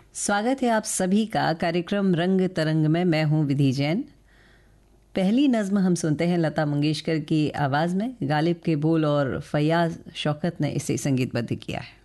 स्वागत है आप सभी का कार्यक्रम रंग तरंग में। मैं हूं विधि जैन। पहली नज्म हम सुनते हैं लता मंगेशकर की आवाज़ में। गालिब के बोल और फैयाज शौकत ने इसे संगीतबद्ध किया है।